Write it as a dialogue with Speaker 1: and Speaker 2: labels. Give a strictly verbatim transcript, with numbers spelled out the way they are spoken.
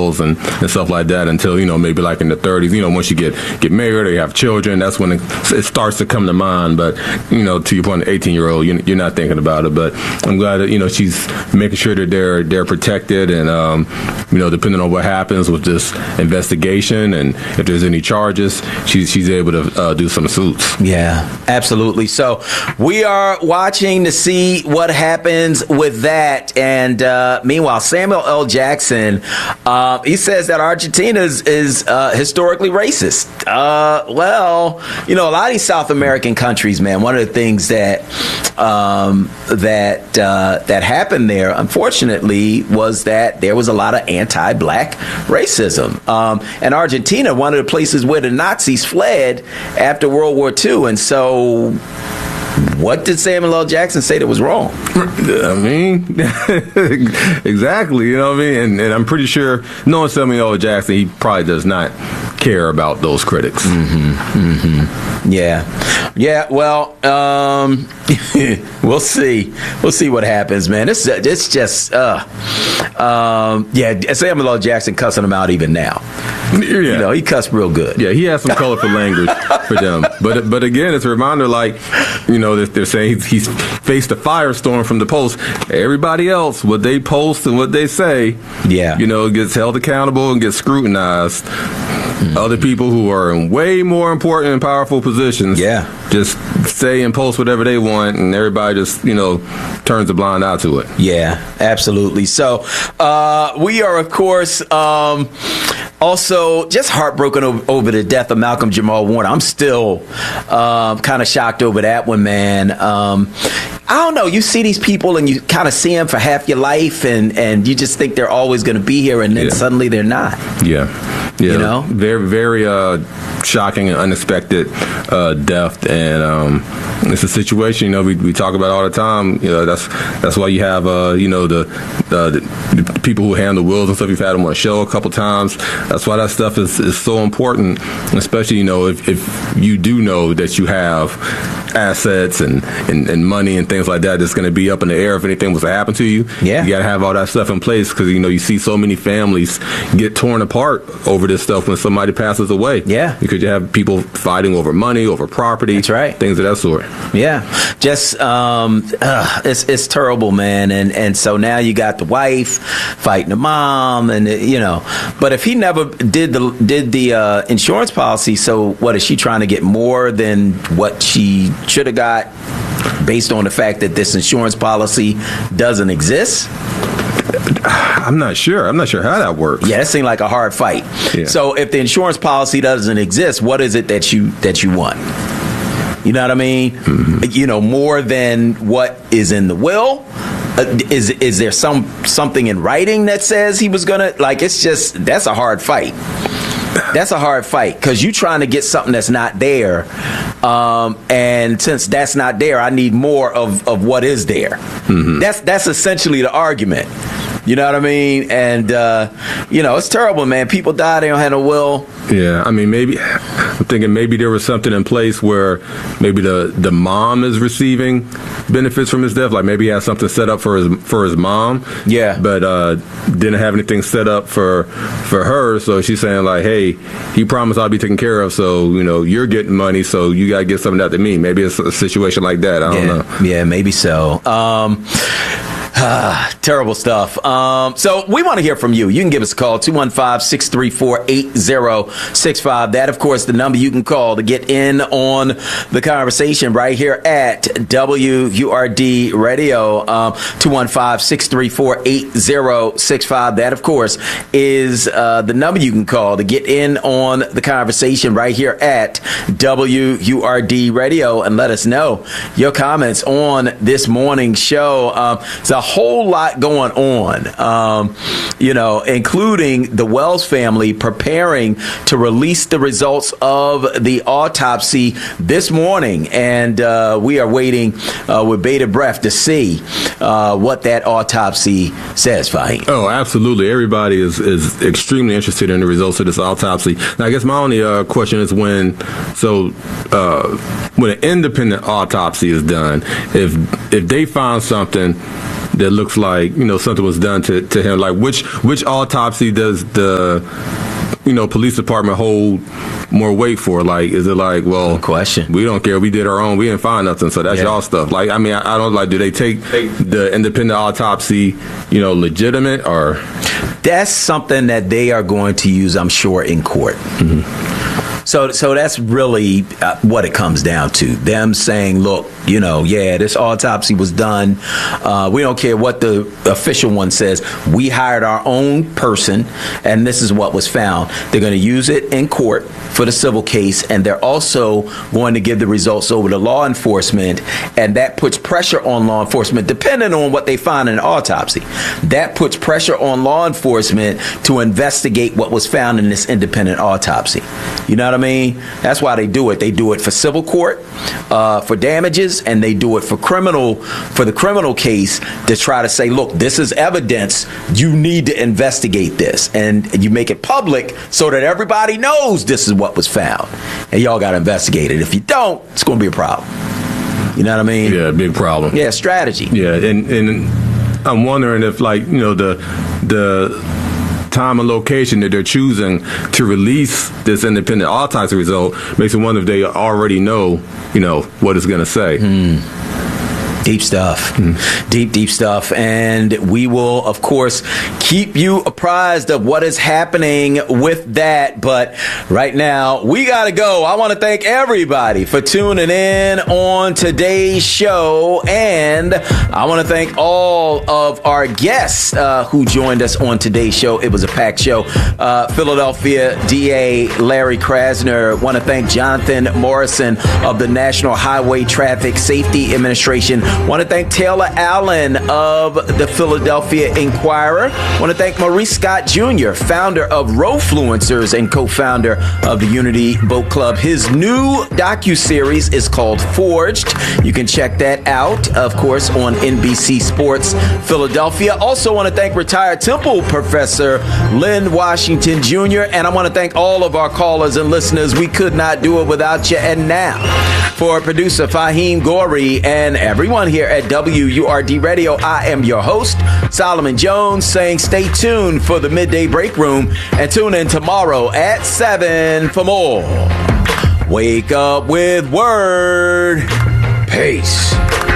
Speaker 1: vows and, and stuff like that until, you know, maybe like in the thirties. You know, once you get, get married or you have children, that's when it, it starts to come to mind. But, you know, to your point, an eighteen-year-old, you're, you're not thinking about it. But I'm glad that, you know, she's making sure that they're they're protected. And, um, you know, depending on what happens with this investigation and if there's any charges, she's, she's able to uh, do some suits.
Speaker 2: Yeah, absolutely. So we are watching to see what happens with that. And uh, meanwhile, Samuel L. Jackson, uh, he says that Argentina is, is uh, historically racist. Uh, well, you know, a lot of these South American countries, man, one of the things that um, that uh, that happened there, unfortunately, was that there was a lot of anti-black racism. Um, and Argentina, one of the places where the Nazis fled after World War Two. And so what did Samuel L. Jackson say that was wrong?
Speaker 1: I mean, exactly, you know what I mean? And, and I'm pretty sure, knowing Samuel L. Jackson, he probably does not care about those critics.
Speaker 2: Mm-hmm, mm-hmm. Yeah. Yeah, well, um, we'll see. We'll see what happens, man. It's, it's just, uh, um, yeah, Samuel L. Jackson cussing him out even now. Yeah. You know, he cussed real good.
Speaker 1: Yeah, he has some colorful language for them. But but again, it's a reminder, like, you know, they're saying he's, he's faced a firestorm from the Post. Everybody else, what they post and what they say,
Speaker 2: yeah,
Speaker 1: you know, gets held accountable and gets scrutinized. Mm-hmm. Other people who are in way more important and powerful positions,
Speaker 2: yeah,
Speaker 1: just say and post whatever they want, and everybody just, you know, turns a blind eye to it.
Speaker 2: Yeah, absolutely. So uh, we are, of course, um, also just heartbroken over, over the death of Malcolm Jamal Warner. I'm still um, kind of shocked over that one, man. Um, I don't know. You see these people and you kind of see them for half your life, and, and you just think they're always going to be here, and then yeah. suddenly they're not.
Speaker 1: Yeah. Yeah.
Speaker 2: You know?
Speaker 1: Very, very uh, shocking and unexpected uh, death. And um, it's a situation, you know, we, we talk about all the time. You know, that's that's why you have, uh, you know, the, uh, the, the people who handle wills and stuff. You've had them on a show a couple times. That's why that stuff is, is so important, especially, you know, if, if you do know that you have assets and, and, and money and things like that that's going to be up in the air if anything was to happen to you.
Speaker 2: Yeah.
Speaker 1: You got to have all that stuff in place because, you know, you see so many families get torn apart over this stuff when somebody passes away.
Speaker 2: Yeah.
Speaker 1: Because you have people fighting over money, over property.
Speaker 2: That's right.
Speaker 1: Things of that sort.
Speaker 2: Yeah. Just, um, uh, it's, it's terrible, man. And, and so now you got the wife fighting the mom and, you know, but if he never did the, did the, uh, insurance policy, so what is she trying to get more than what she should have got based on the fact that this insurance policy doesn't exist?
Speaker 1: I'm not sure. I'm not sure how that works.
Speaker 2: Yeah, that seemed like a hard fight.
Speaker 1: Yeah. So
Speaker 2: if the insurance policy doesn't exist, what is it that you that you want? You know what I mean? Mm-hmm. You know, more than what is in the will. Uh, is is there some something in writing that says he was gonna, like, it's just, that's a hard fight. That's a hard fight because you're trying to get something that's not there. Um, and since that's not there, I need more of, of what is there. Mm-hmm. That's that's essentially the argument. You know what I mean? And, uh, you know, it's terrible, man. People die, they don't have no will.
Speaker 1: Yeah, I mean, maybe, I'm thinking maybe there was something in place where maybe the, the mom is receiving benefits from his death. Like maybe he has something set up for his for his mom.
Speaker 2: Yeah.
Speaker 1: But uh, didn't have anything set up for for her. So she's saying like, hey, he promised I'll be taken care of. So, you know, you're getting money. So you got to get something out to me. Maybe it's a situation like that. I don't
Speaker 2: yeah.
Speaker 1: know.
Speaker 2: Yeah, maybe so. Um Ah, terrible stuff. Um, so we want to hear from you. You can give us a call, two one five, six three four, eight zero six five. That, of course, the number you can call to get in on the conversation right here at W U R D Radio, um, two one five, six three four, eight zero six five. That, of course, is uh, the number you can call to get in on the conversation right here at W U R D Radio and let us know your comments on this morning's show. Um, it's a whole lot going on, um, you know, including the Wells family preparing to release the results of the autopsy this morning. And uh, we are waiting uh, with bated breath to see uh, what that autopsy says, Fahim.
Speaker 1: Oh, absolutely. Everybody is, is extremely interested in the results of this autopsy. Now, I guess my only uh, question is when, so uh, when an independent autopsy is done, if if they find something that looks like, you know, something was done to, to him? Like, which which autopsy does the, you know, police department hold more weight for? Like, is it like, well,
Speaker 2: Good question.
Speaker 1: we don't care, we did our own, we didn't find nothing, so that's
Speaker 2: Yeah.
Speaker 1: y'all stuff. Like, I mean, I, I don't like, do they take the independent autopsy, you know, legitimate, or?
Speaker 2: That's something that they are going to use, I'm sure, in court. Mm-hmm. So, so that's really uh, what it comes down to. Them saying, look, you know, yeah, this autopsy was done. Uh, we don't care what the official one says. We hired our own person, and this is what was found. They're going to use it in court for the civil case, and they're also going to give the results over to law enforcement, and that puts pressure on law enforcement, depending on what they find in an autopsy. That puts pressure on law enforcement to investigate what was found in this independent autopsy. You know what I mean? That's why they do it. They do it for civil court, uh, for damages, and they do it for criminal, for the criminal case, to try to say, look, this is evidence. You need to investigate this, and you make it public so that everybody knows this is what was found, and y'all got to investigate it. If you don't, it's going to be a problem. You know what I mean?
Speaker 1: Yeah, big problem.
Speaker 2: Yeah, strategy.
Speaker 1: Yeah, and and I'm wondering if, like, you know, the the time and location that they're choosing to release this independent autopsy result makes me wonder if they already know, you know, what it's going to say.
Speaker 2: Mm. Deep stuff. Mm. Deep, deep stuff. And we will, of course, keep you apprised of what is happening with that. But right now, we got to go. I want to thank everybody for tuning in on today's show. And I want to thank all of our guests uh, who joined us on today's show. It was a packed show. Uh, Philadelphia D A Larry Krasner. Want to thank Jonathan Morrison of the National Highway Traffic Safety Administration. Want to thank Taylor Allen of the Philadelphia Inquirer. Want to thank Maurice Scott Junior, founder of Rofluencers and co-founder of the Unity Boat Club. His new docuseries is called Forged. You can check that out, of course, on N B C Sports Philadelphia. Also want to thank retired Temple professor Lynn Washington Junior And I want to thank all of our callers and listeners. We could not do it without you. And now, for producer Fahim Gori and everyone here at W U R D Radio, I am your host, Solomon Jones, saying stay tuned for the Midday Break Room and tune in tomorrow at seven for more. Wake up with Word. Peace.